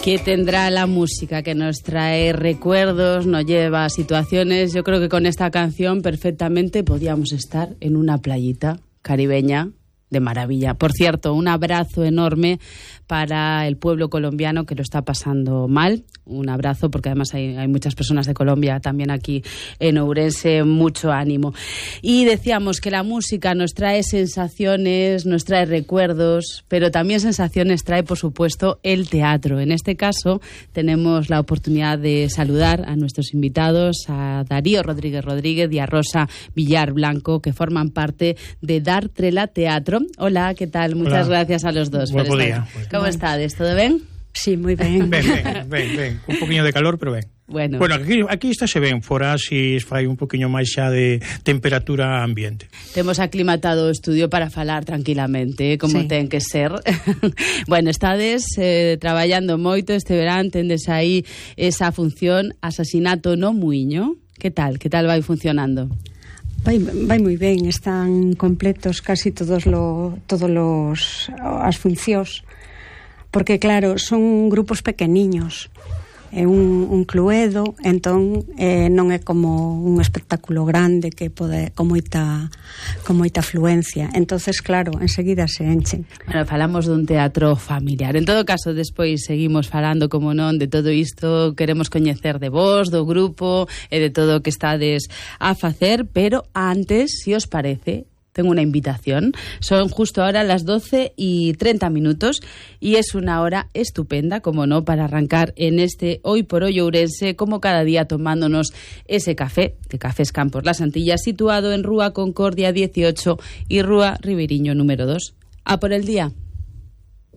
¿Qué tendrá la música que nos trae recuerdos, nos lleva a situaciones? Yo creo que con esta canción perfectamente podíamos estar en una playita caribeña de maravilla. Por cierto, un abrazo enorme para el pueblo colombiano que lo está pasando mal. Un abrazo, porque además hay muchas personas de Colombia también aquí en Ourense. Mucho ánimo. Y decíamos que la música nos trae sensaciones, nos trae recuerdos, pero también sensaciones trae, por supuesto, el teatro. En este caso, tenemos la oportunidad de saludar a nuestros invitados, a Darío Rodríguez y a Rosa Villar Blanco, que forman parte de Dartrela Teatro. Hola, ¿qué tal? Muchas gracias a los dos por estar aquí. ¿Cómo estades? ¿Todo ben? Sí, moi ben. Ben. Un poquinho de calor, pero ben. Bueno, aquí está se ven, fora si fai un poquinho máis xa de temperatura ambiente. Temos aclimatado o estudio para falar tranquilamente, como ten que ser. Bueno, estades traballando moito este verán, tendes aí esa función Asasinato no Muiño. Que tal vai funcionando? Vai moi ben, están completos casi todas as funcións, porque claro, son grupos pequeniños, é un cluedo, entón non é como un espectáculo grande que pode con moita afluencia, entonces claro, enseguida se enchen. Bueno, falamos dun teatro familiar. En todo caso, despois seguimos falando, como non, de todo isto, queremos coñecer de vos, do grupo e de todo o que estades a facer, pero antes, si os parece, tengo una invitación. Son justo ahora las 12:30 y es una hora estupenda, como no, para arrancar en este Hoy por Hoy Ourense, como cada día tomándonos ese café de Cafés Campos Las Antillas, situado en Rúa Concordia 18 y Rúa Riberiño número 2. A por el día.